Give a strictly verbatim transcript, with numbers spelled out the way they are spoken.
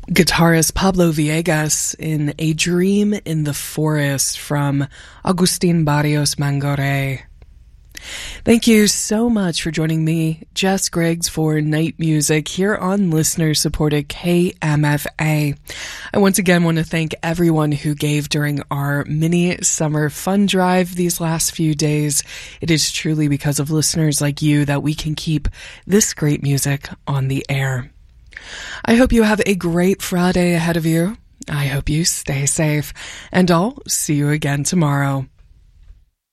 Guitarist Pablo Villegas in A Dream in the Forest from Agustin Barrios Mangoré. Thank you so much for joining me, Jess Griggs, for Night Music here on listener-supported K M F A. I once again want to thank everyone who gave during our mini summer fun drive these last few days. It is truly because of listeners like you that we can keep this great music on the air. I hope you have a great Friday ahead of you. I hope you stay safe, and I'll see you again tomorrow.